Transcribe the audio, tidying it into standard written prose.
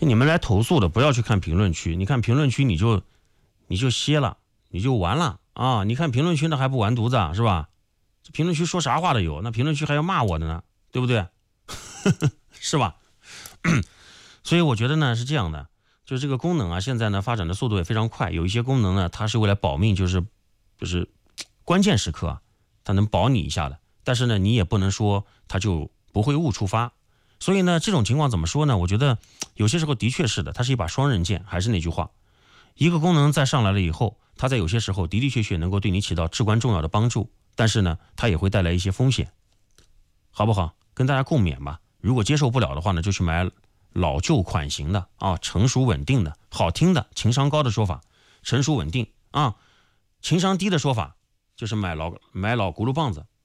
你们来投诉的不要去看评论区，你看评论区你就歇了，你就完了啊！你看评论区那还不完犊子啊，是吧？这评论区说啥话的有，那评论区还要骂我的呢，对不对？是吧？所以我觉得呢是这样的，就是这个功能啊，现在呢发展的速度也非常快，有一些功能呢它是为了保命，就是关键时刻啊，它能保你一下的，但是呢你也不能说它就不会误触发。所以呢这种情况怎么说呢？我觉得有些时候的确是的，它是一把双刃剑。还是那句话，一个功能再上来了以后，它在有些时候的的确确能够对你起到至关重要的帮助，但是呢它也会带来一些风险，好不好？跟大家共勉吧。如果接受不了的话呢，就去买老旧款型的啊，成熟稳定的，好听的情商高的说法，成熟稳定啊，情商低的说法就是买老轱辘棒子。